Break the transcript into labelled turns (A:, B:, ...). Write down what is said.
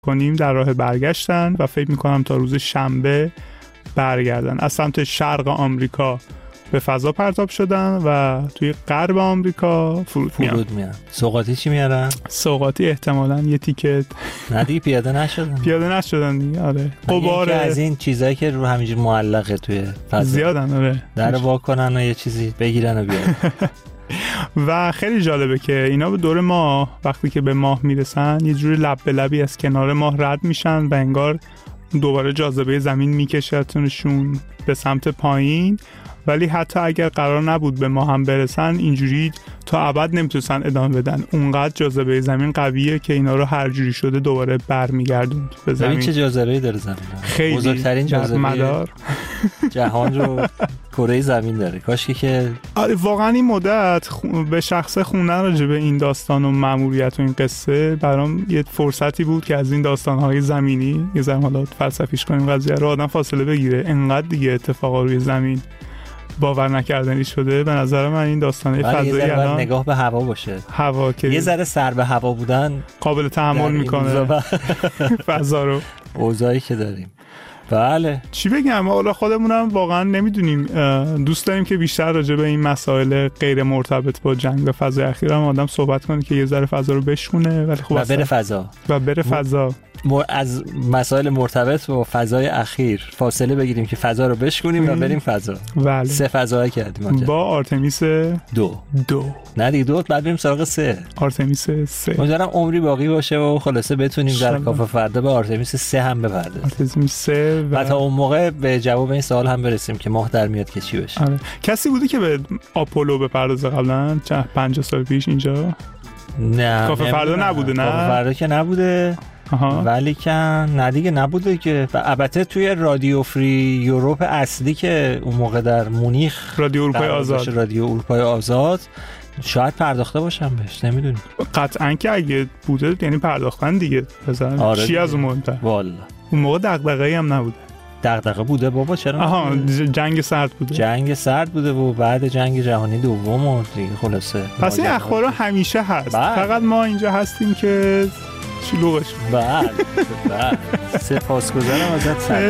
A: کنیم در راه برگشتن و فکر میکنم تا روز شنبه برگردن. از سمت شرق آمریکا به فضا پرتاب شدن و توی غرب آمریکا فرود میان.
B: سوغاتی چی میارن؟
A: سوغاتی احتمالاً یه تیکت.
B: نه دیگه پیاده نشدن
A: دیگه. آره قبار
B: از این چیزایی که رو همینجور معلقه توی فضا
A: زیادن. آره
B: در وا کنن و یه چیزی بگیرن و بیارن.
A: و خیلی جالبه که اینا به دور ماه وقتی که به ماه میرسن یه جوری لب به لبی از کنار ماه رد میشن و انگار دوباره جاذبه زمین میکشتشون به سمت پایین، ولی حتی اگر قرار نبود به ما هم برسن اینجوری تا ابد نمیتونن ادامه بدن. اونقدر جاذبه زمین قویه که اینا رو هر جوری شده دوباره برمیگردوند به زمین.
B: چه جاذبه‌ای داره زمین؟
A: خیلی
B: بزرگترین جاذبه
A: مدار
B: جهان رو کره زمین داره. کاشکی که
A: واقعا این مدت به شخص خوندن راجع به این داستان و ماموریت و این قصه برام یه فرصتی بود که از این داستان‌های زمینی یه ذره حالا فلسفیش کنیم قضیه رو، آدم فاصله بگیره. انقدر دیگه اتفاقا روی زمین باور نکردنی شده. به نظر من این داستانه فضایی الان
B: نگاه به هوا باشه.
A: هوا که
B: یه ذره سر به هوا بودن
A: قابل تحمل میکنه فضا رو.
B: اوضاعی که داریم. بله
A: چی بگم، حالا خودمونم واقعا نمیدونیم. دوست داریم که بیشتر راجع به این مسائل غیر مرتبط با جنگ و فضای اخیر هم آدم صحبت کنه که یه ذره فضا رو بشونه، ولی خب
B: و بره فضا. از مسائل مرتبط با فضای اخیر فاصله بگیریم که فضا رو بشکنیم و بریم فضا.
A: بله.
B: 3 فضایی کردیم
A: با آرتمیس 2
B: نه دیگه 2 بعد بریم سراغ 3
A: آرتمیس 3.
B: امیدوارم عمری باقی باشه و خلاصه بتونیم در کاف فردا به آرتمیس 3 هم بپردازیم.
A: آرتمیس 3
B: و تا اون موقع به جواب این سوال هم برسیم که ماه در میاد که چی بشه.
A: آره. کسی بوده که به آپولو بپردازه قبلا 50 سال پیش اینجا؟
B: نه
A: کاف فردا نبوده. نه
B: کاف فردا که نبوده. ولی که نه دیگه نبوده که. البته توی رادیو فری یوروپ اصلی که اون موقع در مونیخ
A: رادیو اروپای آزاد
B: شاید پرداخته باشم بهش، نمیدونم.
A: قطعاً که اگه بوده یعنی پرداختن دیگه.
B: آره
A: چی از اون مهمتر؟
B: والا
A: اون موقع دغدغه‌ای هم نبوده.
B: دغدغه بوده بابا، چرا؟
A: جنگ سرد بوده
B: و بعد جنگ جهانی دوم و دیگه خلاصه.
A: پس این اخبارا همیشه هست. فقط ما اینجا هستیم که شلوغش.
B: بله سپاسگزارم ازت.